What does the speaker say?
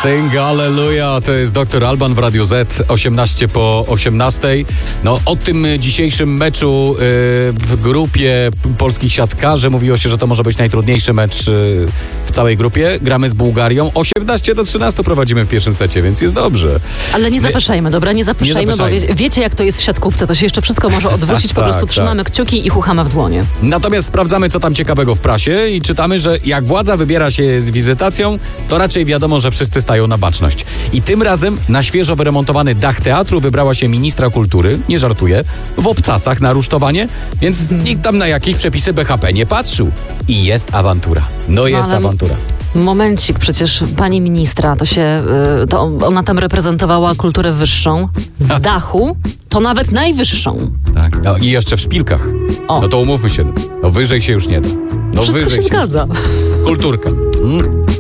Sing Hallelujah, to jest Dr. Alban w Radiu Z, 18 po 18. No, o tym dzisiejszym meczu w grupie polskich siatkarzy mówiło się, że to może być najtrudniejszy mecz w całej grupie. Gramy z Bułgarią. 18-13 prowadzimy w pierwszym secie, więc jest dobrze. Ale nie zapeszajmy, dobra? Nie zapeszajmy, bo wiecie, jak to jest w siatkówce. To się jeszcze wszystko może odwrócić. Po prostu trzymamy kciuki i chuchamy w dłonie. Natomiast sprawdzamy, co tam ciekawego w prasie i czytamy, że jak władza wybiera się z wizytacją, to raczej wiadomo, że wszyscy stają na baczność. I tym razem na świeżo wyremontowany dach teatru wybrała się ministra kultury, nie żartuję, w obcasach na rusztowanie, więc nikt tam na jakieś przepisy BHP nie patrzył. I jest awantura. No jest awantura. Momencik, przecież pani ministra, to ona tam reprezentowała kulturę wyższą. Z dachu to nawet najwyższą. Tak. No, i jeszcze w szpilkach. No to umówmy się. No wyżej się już nie da. No wszystko wyżej się zgadza. Kulturka.